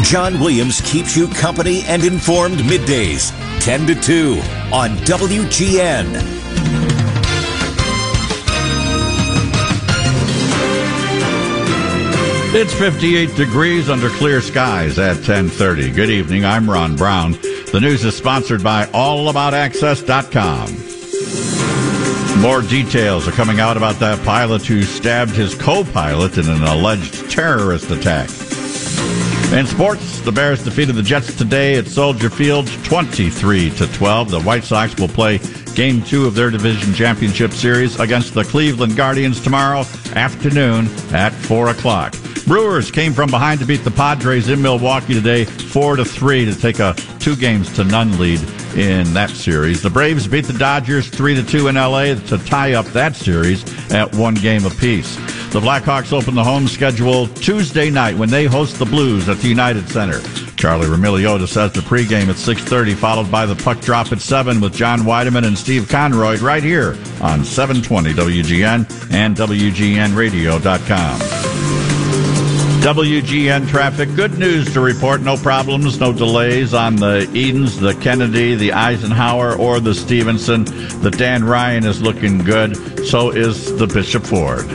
John Williams keeps you company and informed middays, 10 to 2 on WGN. It's 58 degrees under clear skies at 10:30. Good evening. I'm Ron Brown. The news is sponsored by allaboutaccess.com. More details are coming out about that pilot who stabbed his co-pilot in an alleged terrorist attack. In sports, the Bears defeated the Jets today at Soldier Field 23-12. The White Sox will play Game 2 of their division championship series against the Cleveland Guardians tomorrow afternoon at 4 o'clock. Brewers came from behind to beat the Padres in Milwaukee today 4-3 to take a 2-0 lead in that series. The Braves beat the Dodgers 3-2 in L.A. to tie up that series at 1 game apiece. The Blackhawks open the home schedule Tuesday night when they host the Blues at the United Center. Charlie Remiliota says the pregame at 6:30, followed by the puck drop at 7 with John Weideman and Steve Conroy right here on 720 WGN and WGNradio.com. WGN traffic. Good news to report. No problems, no delays on the Edens, the Kennedy, the Eisenhower, or the Stevenson. The Dan Ryan is looking good. So is the Bishop Ford.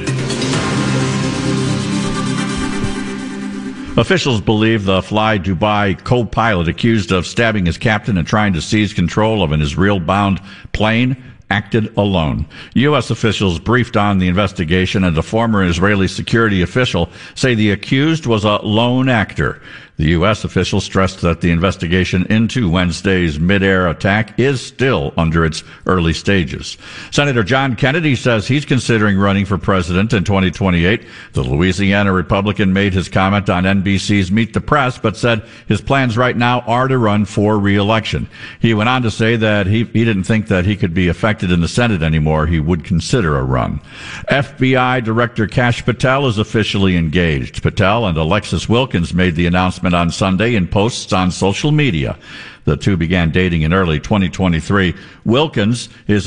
Officials believe the Fly Dubai co-pilot accused of stabbing his captain and trying to seize control of an Israel-bound plane acted alone. U.S. officials briefed on the investigation, and a former Israeli security official say the accused was a lone actor. The U.S. official stressed that the investigation into Wednesday's mid-air attack is still under its early stages. Senator John Kennedy says he's considering running for president in 2028. The Louisiana Republican made his comment on NBC's Meet the Press, but said his plans right now are to run for re-election. He went on to say that he didn't think that he could be affected in the Senate anymore. He would consider a run. FBI Director Kash Patel is officially engaged. Patel and Alexis Wilkins made the announcement on Sunday in posts on social media. The two began dating in early 2023. Wilkins is